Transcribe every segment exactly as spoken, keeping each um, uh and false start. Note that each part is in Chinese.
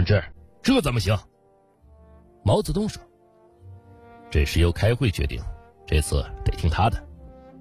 顺治，这怎么行？毛泽东说，这事由开会决定，这次得听他的。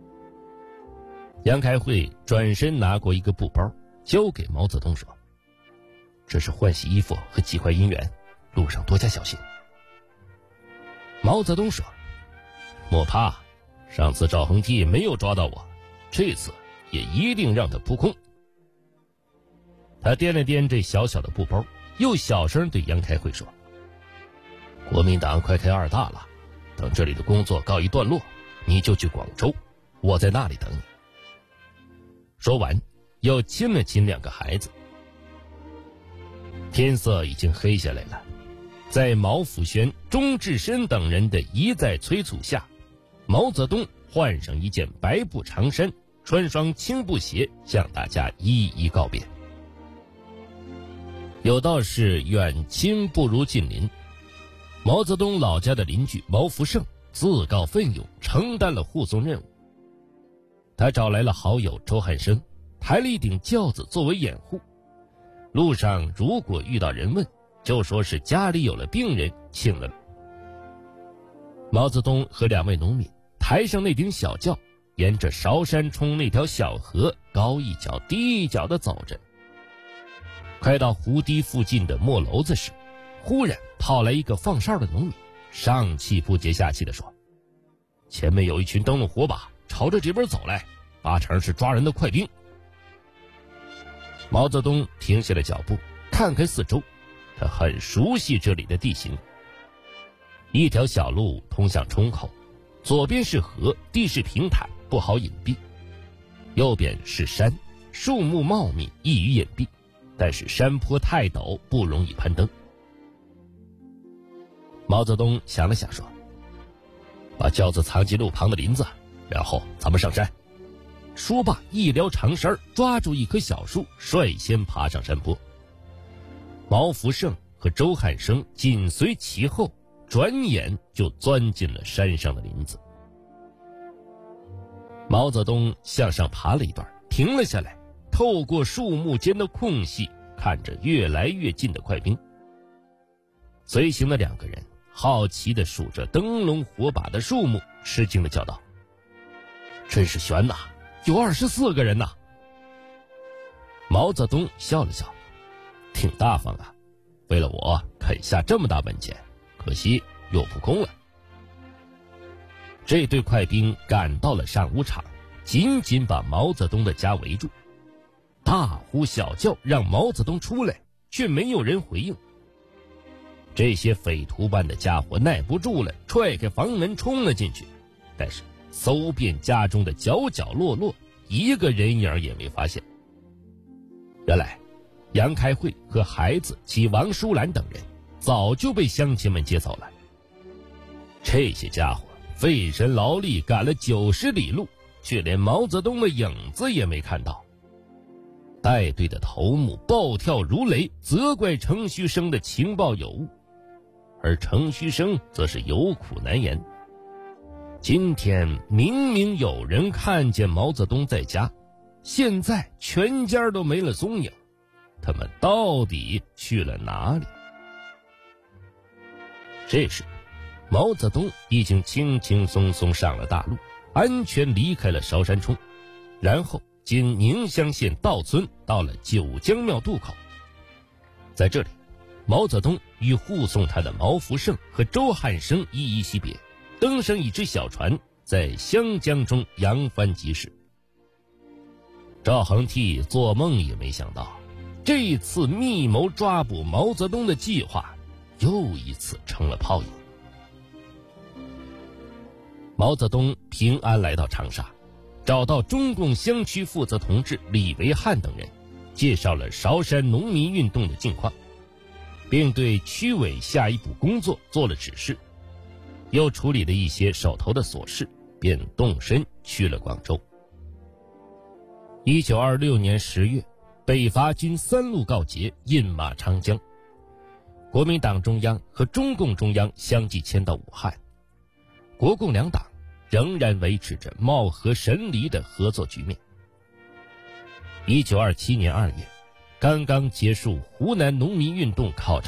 杨开慧转身拿过一个布包，交给毛泽东说，这是换洗衣服和几块银元，路上多加小心。毛泽东说，莫怕，上次赵恒惕没有抓到我，这次也一定让他扑空。他掂了掂这小小的布包，又小声对杨开慧说，国民党快开二大了，等这里的工作告一段落，你就去广州，我在那里等你。说完又亲了亲两个孩子。天色已经黑下来了，在毛辅宣、钟志深等人的一再催促下，毛泽东换上一件白布长衫，穿双青布鞋，向大家一一告别。有道是远亲不如近邻，毛泽东老家的邻居毛福盛自告奋勇承担了护送任务。他找来了好友周汉生，抬了一顶轿子作为掩护，路上如果遇到人问，就说是家里有了病人，请了。毛泽东和两位农民抬上那顶小轿，沿着韶山冲那条小河高一脚低一脚地走着。快到湖堤附近的磨篓子时，忽然跑来一个放哨的农民，上气不接下气地说，前面有一群灯笼火把朝着这边走来，八成是抓人的快兵。毛泽东停下了脚步，看看四周，他很熟悉这里的地形。一条小路通向冲口，左边是河，地势平坦，不好隐蔽；右边是山，树木茂密，易于隐蔽，但是山坡太陡，不容易攀登。毛泽东想了想说，把轿子藏进路旁的林子，然后咱们上山。说罢一撩长衫，抓住一棵小树，率先爬上山坡。毛福盛和周汉生紧随其后，转眼就钻进了山上的林子。毛泽东向上爬了一段，停了下来，透过树木间的空隙看着越来越近的快兵。随行的两个人好奇地数着灯笼火把的数目，吃惊地叫道，真是悬呐，有二十四个人呐！毛泽东笑了笑，挺大方啊，为了我啃下这么大本钱，可惜又扑空了。这队快兵赶到了上午场，紧紧把毛泽东的家围住，大呼小叫让毛泽东出来，却没有人回应。这些匪徒般的家伙耐不住了，踹开房门冲了进去，但是搜遍家中的角角落落，一个人影也没发现。原来杨开慧和孩子及王淑兰等人早就被乡亲们接走了。这些家伙费神劳力赶了九十里路，却连毛泽东的影子也没看到。带队的头目暴跳如雷，责怪程旭升的情报有误，而程旭升则是有苦难言。今天明明有人看见毛泽东在家，现在全家都没了踪影，他们到底去了哪里？这时毛泽东已经轻轻松松上了大路，安全离开了韶山冲，然后经宁乡县道村到了九江庙渡口。在这里，毛泽东与护送他的毛福盛和周汉生依依惜别，登上一只小船，在湘江中扬帆疾驶。赵恒惕做梦也没想到，这一次密谋抓捕毛泽东的计划又一次成了泡影。毛泽东平安来到长沙，找到中共湘区负责同志李维汉等人，介绍了韶山农民运动的近况，并对区委下一步工作做了指示，又处理了一些手头的琐事，便动身去了广州。一九二六年十月，北伐军三路告捷，印马长江。国民党中央和中共中央相继迁到武汉，国共两党仍然维持着貌合神离的合作局面。一九二七年二月，刚刚结束湖南农民运动考察